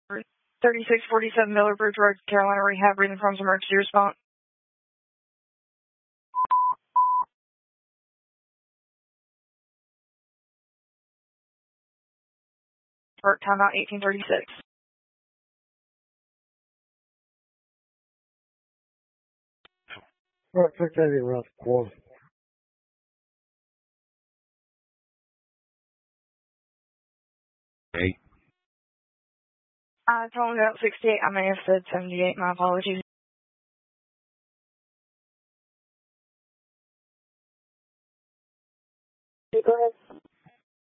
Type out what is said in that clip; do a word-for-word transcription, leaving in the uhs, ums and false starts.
thirty-six forty-seven Miller Bridge Road, Carolina Rehab, breathing problems, emergency response. Start timeout eighteen thirty-six. Right, six eighty around the corner. Eight. I told him about sixty-eight. I may have said seventy-eight. My apologies. Go ahead.